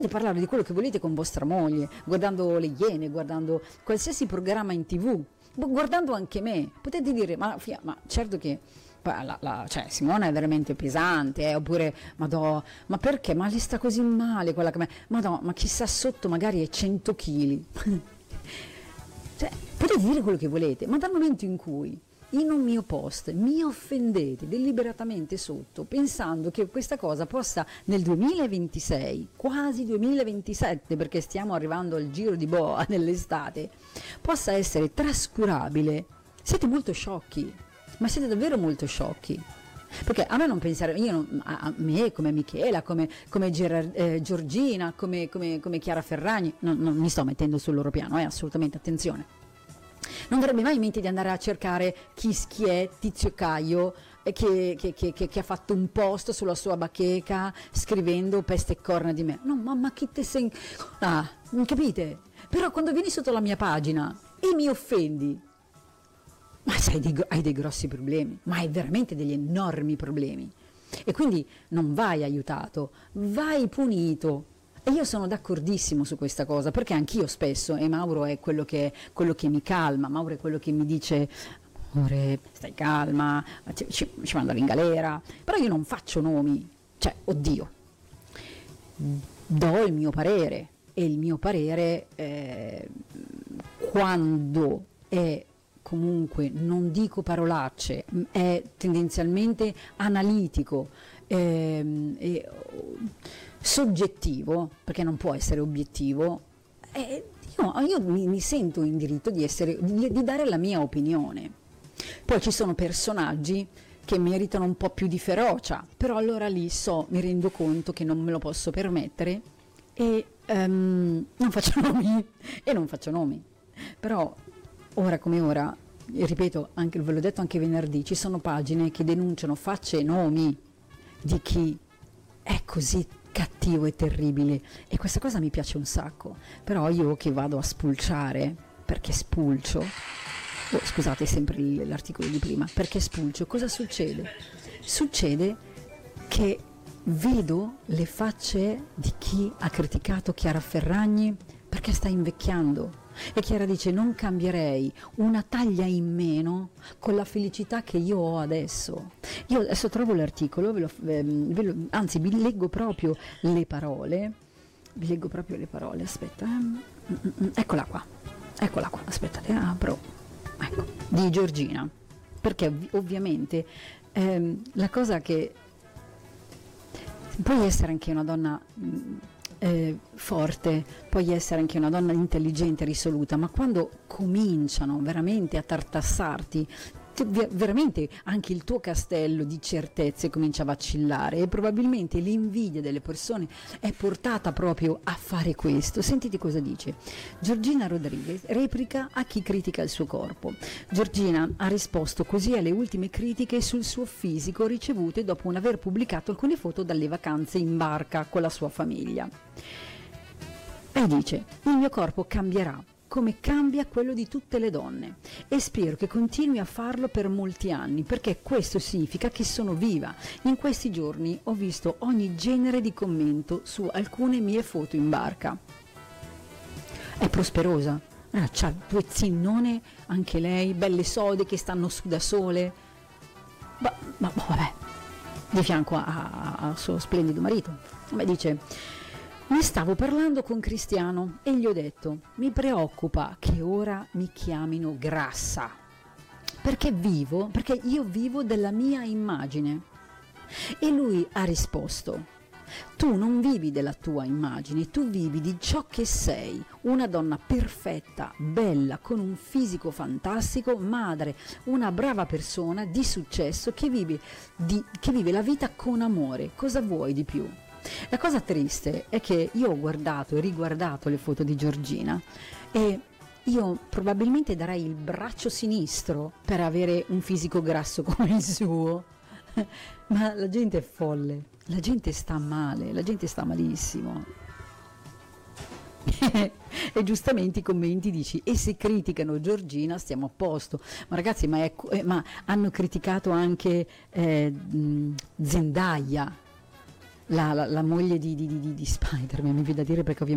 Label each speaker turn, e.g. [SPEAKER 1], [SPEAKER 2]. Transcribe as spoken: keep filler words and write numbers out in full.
[SPEAKER 1] parlare di quello che volete con vostra moglie, guardando le Iene, guardando qualsiasi programma in tv, guardando anche me. Potete dire, ma, ma certo che la, la, cioè, Simona è veramente pesante, eh, oppure, madò, ma perché? Ma le sta così male quella che me... Madò, ma chissà sotto magari è cento chili. Cioè, potete dire quello che volete, ma dal momento in cui in un mio post mi offendete deliberatamente sotto, pensando che questa cosa possa nel duemilaventisei, quasi duemilaventisette, perché stiamo arrivando al giro di boa nell'estate, possa essere trascurabile, siete molto sciocchi, ma siete davvero molto sciocchi. Perché a me non pensare, io non, a, a me come Michela, come, come Gerard, eh, Giorgina, come, come, come Chiara Ferragni, non, non mi sto mettendo sul loro piano, eh, assolutamente, attenzione. Non verrebbe mai in mente di andare a cercare chi, chi è Tizio Caio eh, che, che, che, che, che ha fatto un post sulla sua bacheca scrivendo peste e corna di me. No, mamma, chi te sei... Ah, non capite? Però quando vieni sotto la mia pagina e mi offendi, ma sei dei, hai dei grossi problemi, ma hai veramente degli enormi problemi. E quindi non vai aiutato, vai punito. E io sono d'accordissimo su questa cosa, perché anch'io spesso, e Mauro è quello che, quello che mi calma, Mauro è quello che mi dice, amore, stai calma, ci, ci, ci mandano in galera, però io non faccio nomi, cioè, oddio, do il mio parere, e il mio parere eh, quando è comunque, non dico parolacce, è tendenzialmente analitico, ehm, e, soggettivo, perché non può essere obiettivo, eh, io, io mi, mi sento in diritto di, essere, di, di dare la mia opinione. Poi ci sono personaggi che meritano un po' più di ferocia, però allora lì so, mi rendo conto che non me lo posso permettere e um, non faccio nomi, e non faccio nomi. Però ora come ora, ripeto, anche, ve l'ho detto anche venerdì, ci sono pagine che denunciano facce e nomi di chi è così cattivo e terribile, e questa cosa mi piace un sacco. Però io che vado a spulciare, perché spulcio, oh, scusate sempre l'articolo di prima, perché spulcio, cosa succede? Succede che vedo le facce di chi ha criticato Chiara Ferragni perché sta invecchiando, e Chiara dice non cambierei una taglia in meno con la felicità che io ho adesso. Io adesso trovo l'articolo, ve lo, ve lo, anzi vi leggo proprio le parole, vi leggo proprio le parole, aspetta, eh. eccola qua, eccola qua, aspettate, apro, ecco, di Giorgina, perché ov- ovviamente ehm, la cosa che puoi essere anche una donna mh, Eh, forte, puoi essere anche una donna intelligente, risoluta, ma quando cominciano veramente a tartassarti, te, veramente anche il tuo castello di certezze comincia a vacillare, e probabilmente l'invidia delle persone è portata proprio a fare questo. Sentite cosa dice Giorgina Rodriguez, replica a chi critica il suo corpo. Giorgina ha risposto così alle ultime critiche sul suo fisico ricevute dopo un aver pubblicato alcune foto dalle vacanze in barca con la sua famiglia. E dice: il mio corpo cambierà come cambia quello di tutte le donne, e spero che continui a farlo per molti anni, perché questo significa che sono viva. In questi giorni ho visto ogni genere di commento su alcune mie foto in barca. È prosperosa, ah, c'ha due zinnone anche lei, belle sode che stanno su da sole, ma, ma vabbè, di fianco al suo splendido marito. Ma dice: ne stavo parlando con Cristiano e gli ho detto, mi preoccupa che ora mi chiamino grassa, perché vivo, perché io vivo della mia immagine. E lui ha risposto, tu non vivi della tua immagine, tu vivi di ciò che sei, una donna perfetta, bella, con un fisico fantastico, madre, una brava persona di successo che vive, di, che vive la vita con amore. Cosa vuoi di più? La cosa triste è che io ho guardato e riguardato le foto di Giorgina, e io probabilmente darei il braccio sinistro per avere un fisico grasso come il suo, ma la gente è folle, la gente sta male, la gente sta malissimo. E giustamente i commenti dici, e se criticano Giorgina stiamo a posto. Ma ragazzi, ma, è, eh, ma hanno criticato anche eh, Zendaya. la, la, la moglie di, di, di, di Spider-Man, mi viene da dire perché ovviamente